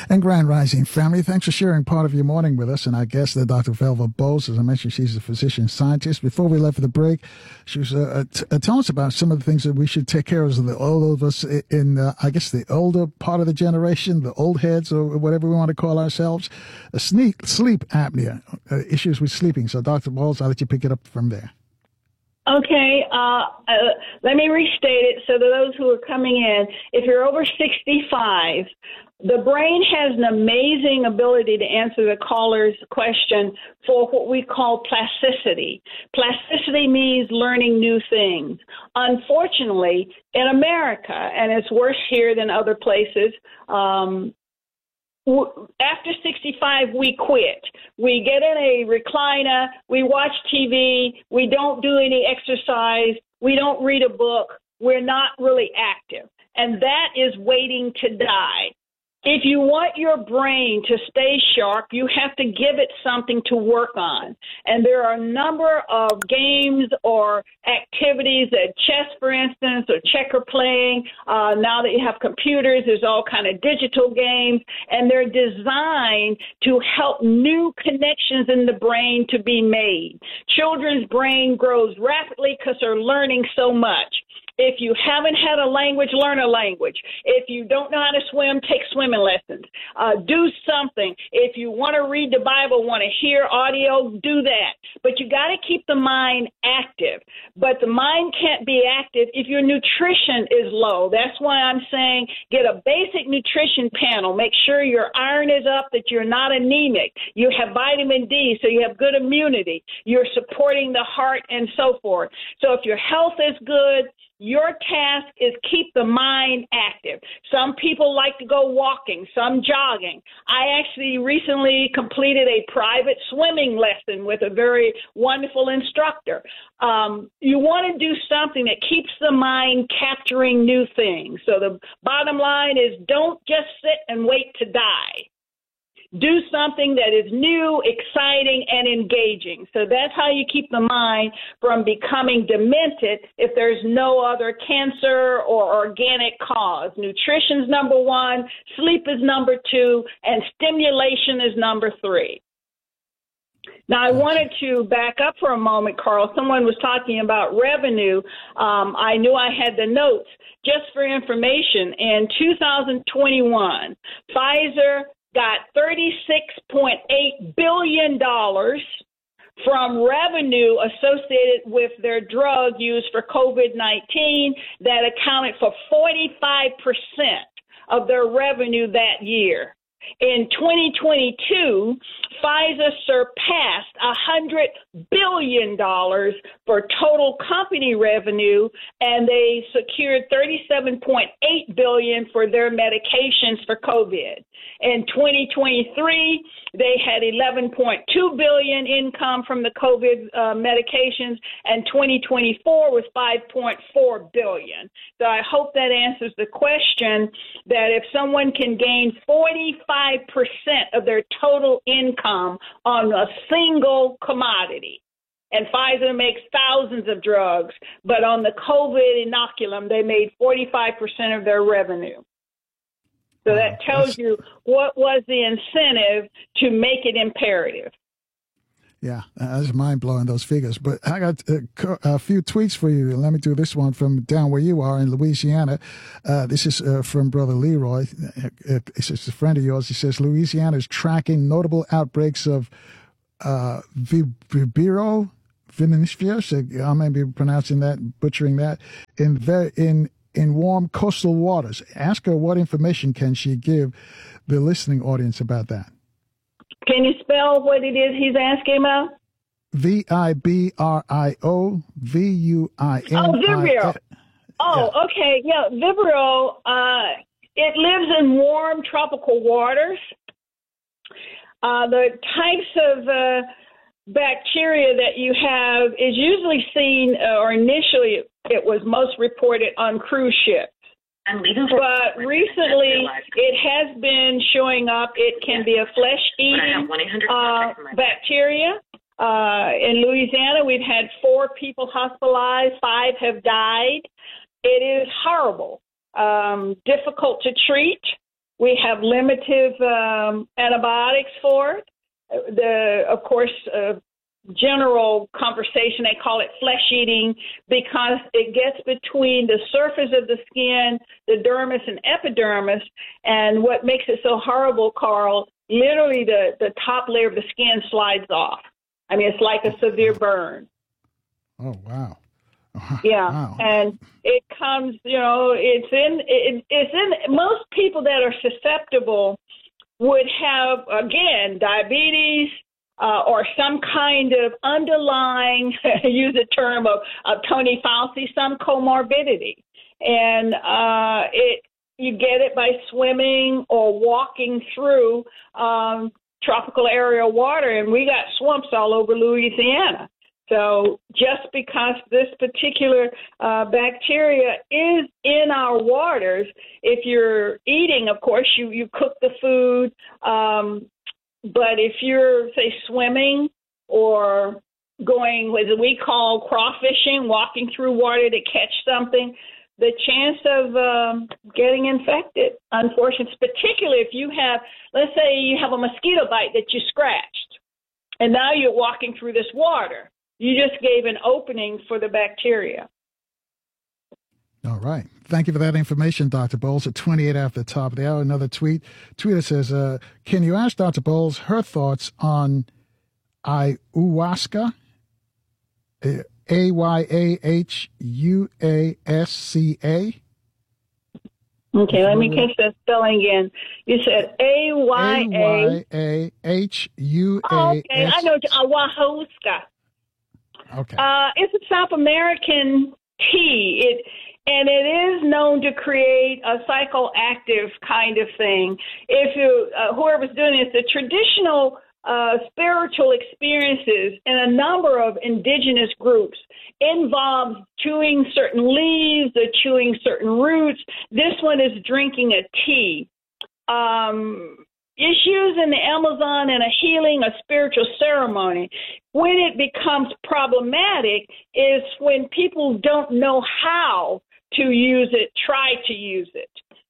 And Grand Rising family, thanks for sharing part of your morning with us. And our guest, Dr. Velva Bowles, as I mentioned, she's a physician scientist. Before we left for the break, she was telling us about some of the things that we should take care of, all of us in, I guess, the older part of the generation, the old heads, or whatever we want to call ourselves, sleep apnea, issues with sleeping. So, Dr. Bowles, I'll let you pick it up from there. Okay, let me restate it so to those who are coming in. If you're over 65, the brain has an amazing ability to answer the caller's question for what we call plasticity. Plasticity means learning new things. Unfortunately, in America, and it's worse here than other places, after 65, we quit. We get in a recliner, we watch TV, we don't do any exercise, we don't read a book, we're not really active. And that is waiting to die. If you want your brain to stay sharp, you have to give it something to work on. And there are a number of games or activities, chess, for instance, or checker playing. Now that you have computers, there's all kind of digital games, and they're designed to help new connections in the brain to be made. Children's brain grows rapidly because they're learning so much. If you haven't had a language, learn a language. If you don't know how to swim, take swimming lessons. Do something. If you want to read the Bible, want to hear audio, do that. But you got to keep the mind active. But the mind can't be active if your nutrition is low. That's why I'm saying get a basic nutrition panel. Make sure your iron is up, that you're not anemic. You have vitamin D, so you have good immunity. You're supporting the heart and so forth. So if your health is good, your task is keep the mind active. Some people like to go walking, some jogging. I actually recently completed a private swimming lesson with a very wonderful instructor. You want to do something that keeps the mind capturing new things. So the bottom line is don't just sit and wait to die. Do something that is new, exciting, and engaging. So that's how you keep the mind from becoming demented if there's no other cancer or organic cause. Nutrition's number one, sleep is number two, and stimulation is number three. Now, I wanted to back up for a moment, Carl. Someone was talking about revenue. I knew I had the notes. Just for information, in 2021, Pfizer got $36.8 billion from revenue associated with their drug used for COVID-19 that accounted for 45% of their revenue that year. In 2022, Pfizer surpassed $100 billion for total company revenue, and they secured $37.8 billion for their medications for COVID. In 2023, they had $11.2 billion income from the COVID medications, and 2024 was $5.4 billion. So I hope that answers the question that if someone can gain 45% of their total income on a single commodity, and Pfizer makes thousands of drugs, but on the COVID inoculum, they made 45% of their revenue. So that tells you what was the incentive to make it imperative. Yeah, that's mind-blowing, those figures. But I got a few tweets for you. Let me do this one from down where you are in Louisiana. This is from Brother Leroy. It's just a friend of yours. He says, Louisiana is tracking notable outbreaks of Vibrio vinicius. I may be pronouncing that, butchering that, in warm coastal waters. Ask her what information can she give the listening audience about that. Can you spell what it is he's asking about? Vibrio, VUINI. Oh, Vibrio. Oh, yeah. Okay. Yeah, Vibrio, it lives in warm tropical waters. The types of bacteria that you have is usually seen, or initially it was most reported on cruise ships. But recently, it has been showing up. It can be a flesh-eating bacteria. In Louisiana, we've had 4 people hospitalized. 5 have died. It is horrible, difficult to treat. We have limited antibiotics for it. Of course, general conversation, they call it flesh eating because it gets between the surface of the skin, the dermis and epidermis. And what makes it so horrible, Carl, literally the top layer of the skin slides off. I mean, it's like a severe burn. Oh, wow. Yeah. Wow. And it comes, it's in most people that are susceptible would have, again, diabetes, or some kind of underlying, use the term of Tony Fauci, some comorbidity. And you get it by swimming or walking through tropical area water, and we got swamps all over Louisiana. So just because this particular bacteria is in our waters, if you're eating, of course, you cook the food, but if you're, say, swimming or going, what we call crawfishing, walking through water to catch something, the chance of getting infected, unfortunately, particularly if you have, let's say you have a mosquito bite that you scratched, and now you're walking through this water. You just gave an opening for the bacteria. All right. Thank you for that information, Dr. Bowles. At 28 after the top of the hour, another tweet. Tweeter says, can you ask Dr. Bowles her thoughts on ayahuasca? AYAHUASCA? Okay, let me catch that spelling again. You said AYAHUASCA. Oh, okay, I know, ayahuasca. Okay. It's a South American tea. And it is known to create a psychoactive kind of thing. If you, whoever's doing this, the traditional spiritual experiences in a number of indigenous groups involve chewing certain leaves or chewing certain roots. This one is drinking a tea. Issues in the Amazon and a healing, a spiritual ceremony. When it becomes problematic is when people don't know how to use it, try to use it.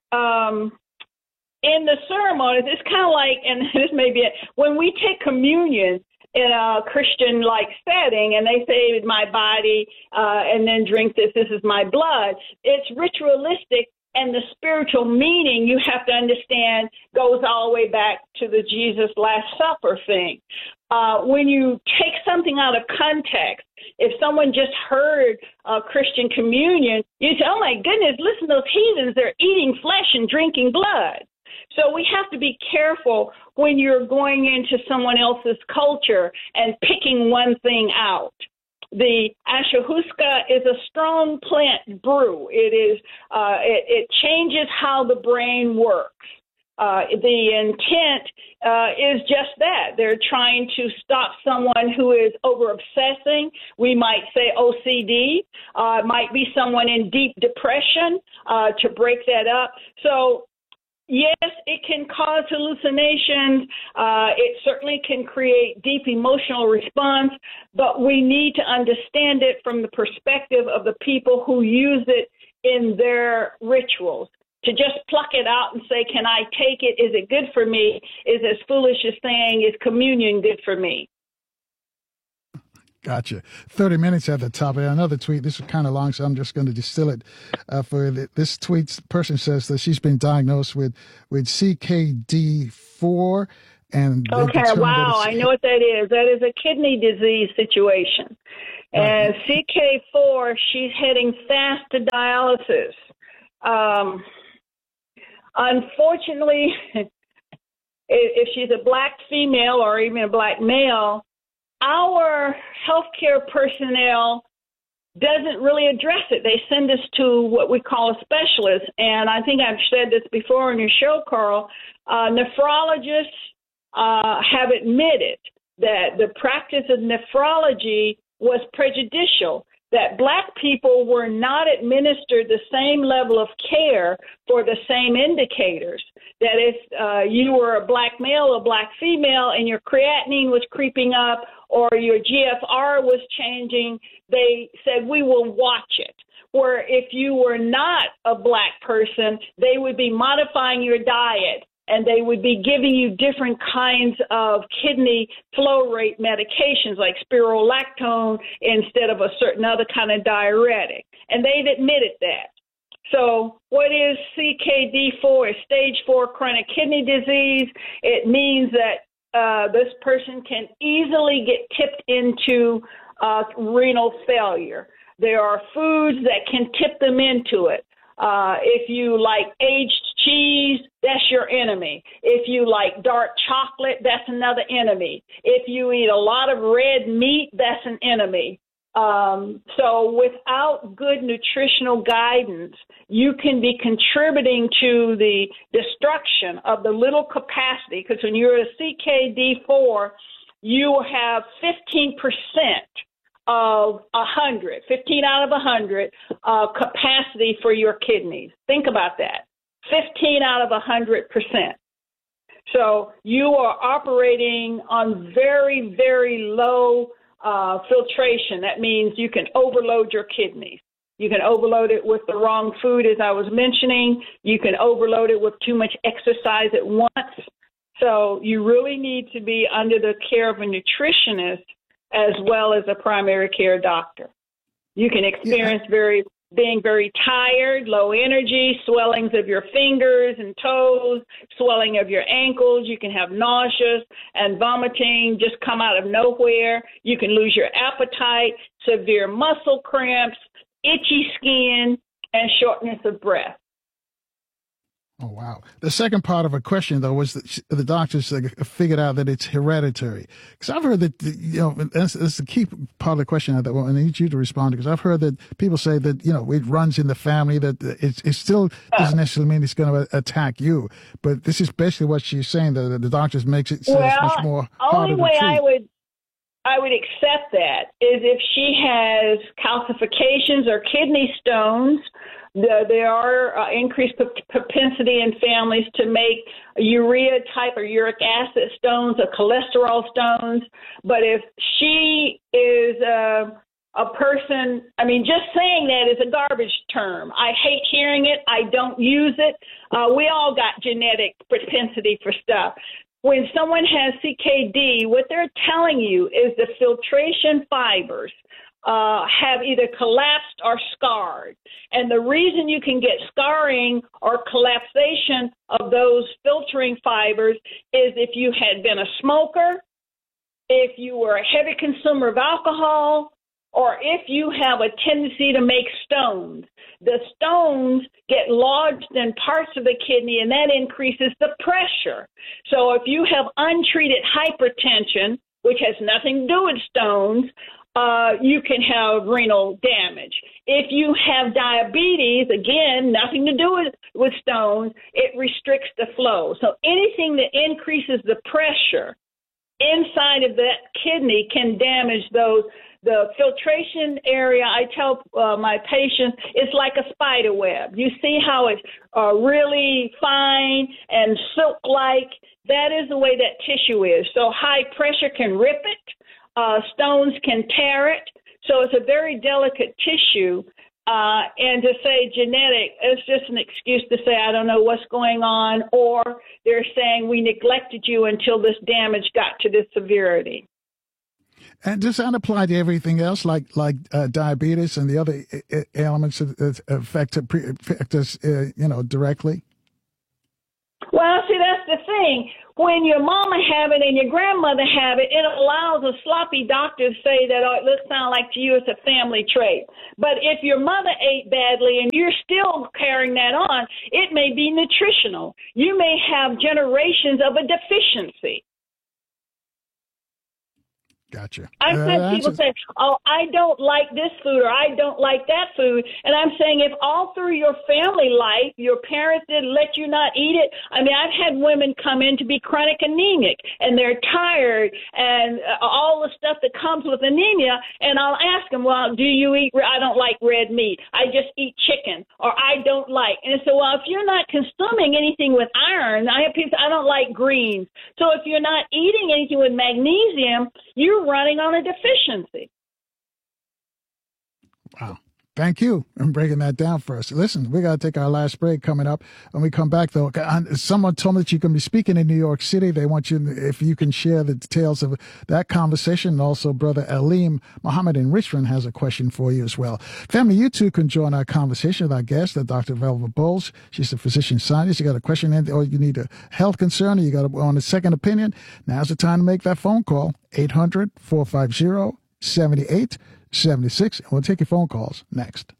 In the ceremonies, it's kind of like, and this may be it, when we take communion in a Christian-like setting and they say, my body, and then drink this is my blood, it's ritualistic. And the spiritual meaning, you have to understand, goes all the way back to the Jesus Last Supper thing. When you take something out of context, if someone just heard Christian communion, you say, oh, my goodness, listen to those heathens. They're eating flesh and drinking blood. So we have to be careful when you're going into someone else's culture and picking one thing out. The ayahuasca is a strong plant brew. It is. It changes how the brain works. The intent is just that. They're trying to stop someone who is over-obsessing. We might say OCD. It might be someone in deep depression to break that up. So, yes, it can cause hallucinations. It certainly can create deep emotional response, but we need to understand it from the perspective of the people who use it in their rituals. To just pluck it out and say, can I take it? Is it good for me? Is as foolish as saying, is communion good for me? Gotcha. 30 minutes at the top. Another tweet. This is kind of long, so I'm just going to distill it for this tweet. Person says that she's been diagnosed with CKD4. And okay, wow, I know what that is. That is a kidney disease situation. And CK4, she's heading fast to dialysis. Unfortunately, if she's a black female or even a black male, our healthcare personnel doesn't really address it. They send us to what we call a specialist. And I think I've said this before on your show, Carl. Nephrologists have admitted that the practice of nephrology was prejudicial, that black people were not administered the same level of care for the same indicators. That if you were a black male or black female and your creatinine was creeping up, or your GFR was changing, they said, we will watch it. Where if you were not a Black person, they would be modifying your diet, and they would be giving you different kinds of kidney flow rate medications like spirulactone instead of a certain other kind of diuretic. And they've admitted that. So what is CKD4? It's stage 4 chronic kidney disease. It means that this person can easily get tipped into renal failure. There are foods that can tip them into it. If you like aged cheese, that's your enemy. If you like dark chocolate, that's another enemy. If you eat a lot of red meat, that's an enemy. So without good nutritional guidance, you can be contributing to the destruction of the little capacity, because when you're a CKD4, you have 15% of 100, 15 out of 100 capacity for your kidneys. Think about that. 15 out of 100%. So you are operating on very, very low filtration. That means you can overload your kidneys. You can overload it with the wrong food, as I was mentioning. You can overload it with too much exercise at once. So you really need to be under the care of a nutritionist as well as a primary care doctor. You can experience being very tired, low energy, swellings of your fingers and toes, swelling of your ankles. You can have nausea and vomiting just come out of nowhere. You can lose your appetite, severe muscle cramps, itchy skin, and shortness of breath. Oh, wow. The second part of her question, though, was that the doctors figured out that it's hereditary. Because I've heard that, that's the key part of the question that I need you to respond to, because I've heard that people say that, it runs in the family, that it still doesn't necessarily mean it's going to attack you. But this is basically what she's saying, that the doctors makes it so it's much more harder to treat. The only way I would accept that is if she has calcifications or kidney stones. There are increased propensity in families to make urea type or uric acid stones or cholesterol stones. But if she is a person, just saying that is a garbage term. I hate hearing it. I don't use it. We all got genetic propensity for stuff. When someone has CKD, what they're telling you is the filtration fibers have either collapsed or scarred. And the reason you can get scarring or collapsation of those filtering fibers is if you had been a smoker, if you were a heavy consumer of alcohol, or if you have a tendency to make stones. The stones get lodged in parts of the kidney, and that increases the pressure. So if you have untreated hypertension, which has nothing to do with stones, you can have renal damage. If you have diabetes, again, nothing to do with stones, it restricts the flow. So anything that increases the pressure inside of that kidney can damage those. The filtration area, I tell my patients, it's like a spider web. You see how it's really fine and silk-like? That is the way that tissue is. So high pressure can rip it. Stones can tear it. So it's a very delicate tissue. And to say genetic, it's just an excuse to say, I don't know what's going on, or they're saying we neglected you until this damage got to this severity. And does that apply to everything else, like diabetes and the other ailments that affect us, directly? Well, see, that's the thing. When your mama have it and your grandmother have it, it allows a sloppy doctor to say that, oh, it looks sound like to you it's a family trait. But if your mother ate badly and you're still carrying that on, it may be nutritional. You may have generations of a deficiency. Gotcha. I've had people say, oh, I don't like this food or I don't like that food. And I'm saying if all through your family life, your parents didn't let you not eat it. I've had women come in to be chronic anemic and they're tired and all the stuff that comes with anemia. And I'll ask them, well, do you eat? I don't like red meat. I just eat chicken, or I don't like. And so, well, if you're not consuming anything with iron, I have people, I don't like greens. So if you're not eating anything with magnesium, you're running on a deficiency. Wow. Thank you for breaking that down for us. Listen, we got to take our last break coming up. When we come back, though, someone told me that you're going to be speaking in New York City. They want you, if you can share the details of that conversation. And also, Brother Aleem Muhammad in Richmond has a question for you as well. Family, you too can join our conversation with our guest, Dr. Velva Bowles. She's a physician scientist. You got a question or you need a health concern, or you got a second opinion. Now's the time to make that phone call, 800-450-7876. And we'll take your phone calls next.